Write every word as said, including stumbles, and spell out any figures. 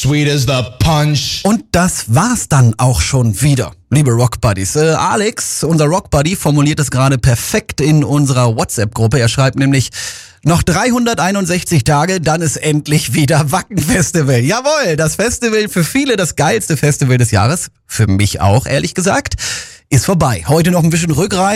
sweet as the punch. Und das war's dann auch schon wieder, liebe Rock Buddies. Äh, Alex, unser Rock Buddy, formuliert es gerade perfekt in unserer WhatsApp-Gruppe. Er schreibt nämlich: Noch dreihunderteinundsechzig Tage, dann ist endlich wieder Wacken-Festival. Jawohl, das Festival, für viele das geilste Festival des Jahres, für mich auch, ehrlich gesagt, ist vorbei. Heute noch ein bisschen Rückreise.